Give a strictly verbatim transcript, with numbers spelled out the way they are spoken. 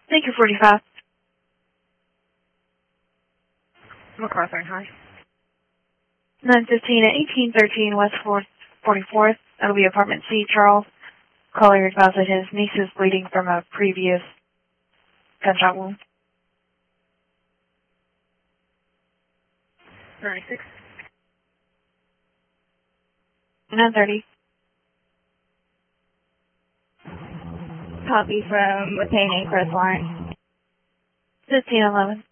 Thank you, forty-five. MacArthur and High. nine fifteen at eighteen thirteen West forty-fourth. That'll be apartment C, Charles. Caller advised that his niece is bleeding from a previous gunshot wound. ninety-six. nine thirty. Copy from retaining first line. fifteen eleven.